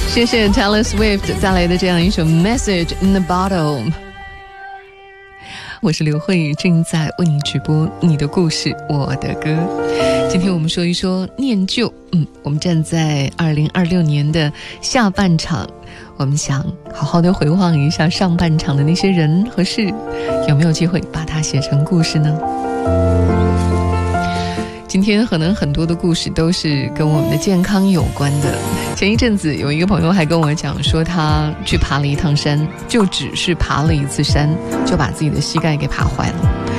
谢谢 Taylor Swift 带来的这样一首 Message in the Bottle。 我是刘慧，正在为你直播你的故事我的歌。今天我们说一说念旧。我们站在2026年的下半场，我们想好好的回望一下上半场的那些人和事，有没有机会把它写成故事呢？今天可能很多的故事都是跟我们的健康有关的。前一阵子有一个朋友还跟我讲说，他去爬了一趟山，就只是爬了一次山，就把自己的膝盖给爬坏了。